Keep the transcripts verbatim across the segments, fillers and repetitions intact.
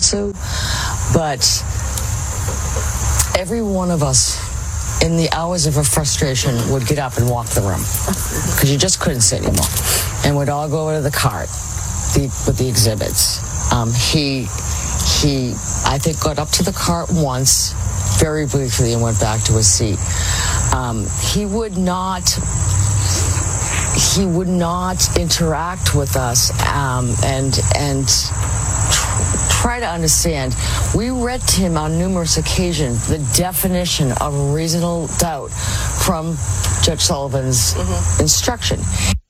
to, but every one of us in the hours of her frustration would get up and walk the room because you just couldn't sit anymore, and would all go to the cart the, with the exhibits. Um, he, he, I think, got up to the cart once, very briefly, and went back to his seat. Um, he would not, he would not interact with us, um, and and tr- try to understand. We read to him on numerous occasions the definition of reasonable doubt from Judge Sullivan's mm-hmm. instruction.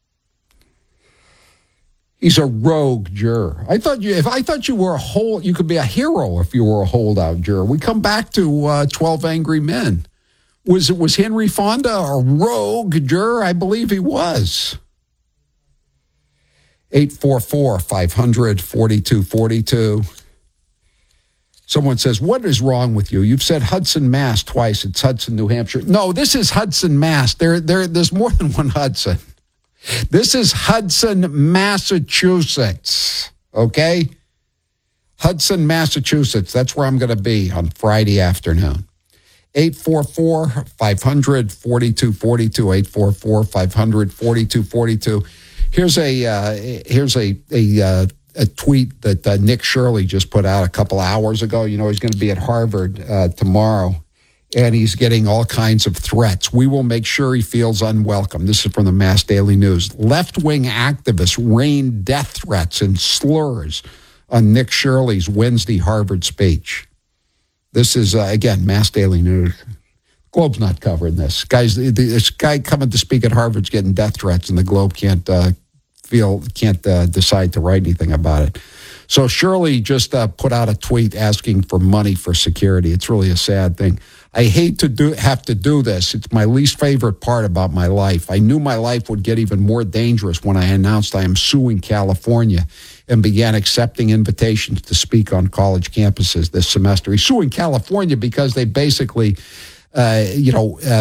He's a rogue juror. I thought you, if I thought you were a hold, you could be a hero if you were a holdout juror. We come back to uh, twelve Angry Men. Was was Henry Fonda a rogue juror? I believe he was. eight four four, five hundred, forty-two forty-two. Someone says, what is wrong with you? You've said Hudson, Mass twice. It's Hudson, New Hampshire. No, this is Hudson, Mass. There, there, there's more than one Hudson. This is Hudson, Massachusetts. Okay? Hudson, Massachusetts. That's where I'm going to be on Friday afternoon. eight four four, five hundred, forty-two forty-two. eight four four, five hundred, forty-two forty-two. Here's a uh, here's a a, uh, a tweet that uh, Nick Shirley just put out a couple hours ago. You know, he's going to be at Harvard uh, tomorrow, and he's getting all kinds of threats. We will make sure he feels unwelcome. This is from the Mass Daily News. Left-wing activists rain death threats and slurs on Nick Shirley's Wednesday Harvard speech. This is, uh, again, Mass Daily News. Globe's not covering this. Guys, this guy coming to speak at Harvard's getting death threats, and the Globe can't uh, feel can't uh, decide to write anything about it. So Shirley just uh, put out a tweet asking for money for security. It's really a sad thing. I hate to do have to do this. It's my least favorite part about my life. I knew my life would get even more dangerous when I announced I am suing California and began accepting invitations to speak on college campuses this semester. He's suing California because they basically, uh, you know, uh,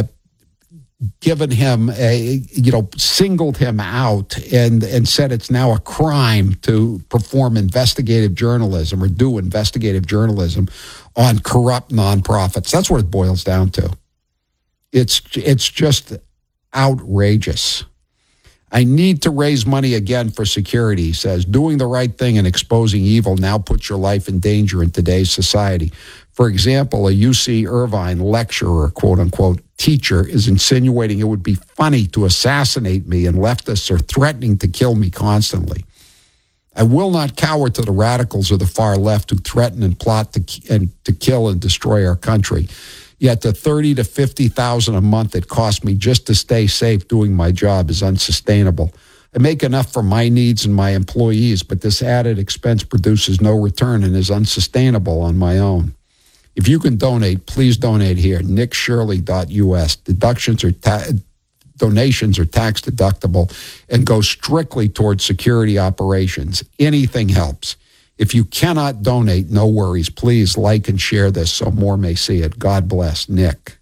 given him a, you know, singled him out and, and said it's now a crime to perform investigative journalism or do investigative journalism on corrupt nonprofits. That's what it boils down to. It's it's just outrageous. I need to raise money again for security, he says. Doing the right thing and exposing evil now puts your life in danger in today's society. For example, a U C Irvine lecturer, quote unquote, teacher is insinuating it would be funny to assassinate me, and leftists are threatening to kill me constantly. I will not cower to the radicals or the far left who threaten and plot to and to kill and destroy our country. Yet the thirty to fifty thousand a month it costs me just to stay safe doing my job is unsustainable. I make enough for my needs and my employees, but this added expense produces no return and is unsustainable on my own. If you can donate, please donate here, nick shirley dot u s. Deductions are ta- donations are tax deductible and go strictly towards security operations. Anything helps. If you cannot donate, no worries. Please like and share this so more may see it. God bless, Nick.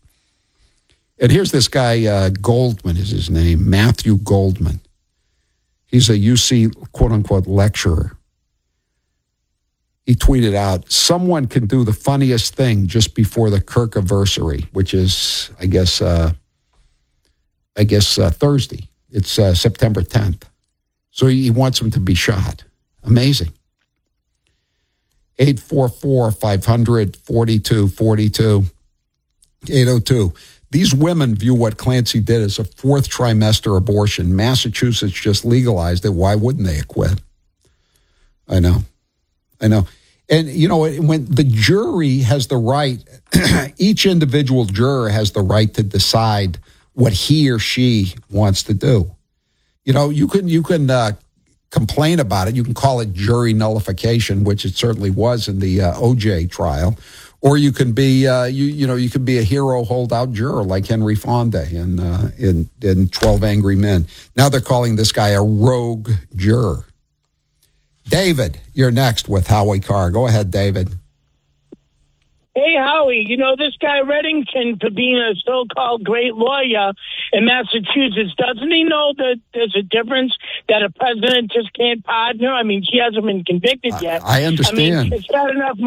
And here's this guy, uh, Goldman is his name, Matthew Goldman. He's a U C, quote-unquote, lecturer. He tweeted out, someone can do the funniest thing just before the Kirk-aversary, which is, I guess, uh, I guess uh, Thursday. It's uh, September tenth. So he wants him to be shot. Amazing. eight four four, five hundred, forty-two forty-two. eight oh two. These women view what Clancy did as a fourth trimester abortion. Massachusetts just legalized it. Why wouldn't they acquit? I know. I know. And, you know, when the jury has the right, each individual juror has the right to decide what he or she wants to do. You know, you can, you can, uh, complain about it. You can call it jury nullification, which it certainly was in the uh, O J trial, or you can be, uh, you you know, you can be a hero holdout juror like Henry Fonda in uh, in in twelve Angry Men. Now they're calling this guy a rogue juror. David, you're next with Howie Carr. Go ahead, David. Hey, Howie, you know, this guy Reddington, for being a so-called great lawyer in Massachusetts, doesn't he know that there's a difference that a president just can't pardon her? I mean, she hasn't been convicted yet. I, I understand. I mean, it's not enough